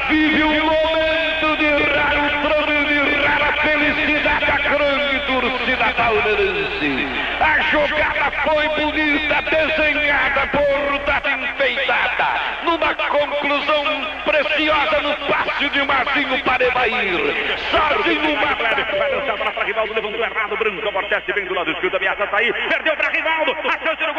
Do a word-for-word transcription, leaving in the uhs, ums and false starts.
vive um momento de raro trono, de rara felicidade, a grande torcida palmeirense. A jogada foi bonita, desenhada, bordada, enfeitada, numa conclusão preciosa no passe de Marcinho para Evair. Sozinho, uma vai lançar para Rivaldo, levantou errado, Branco, amortece bem do lado esquerdo, ameaça sair, perdeu para Rivaldo, a chance do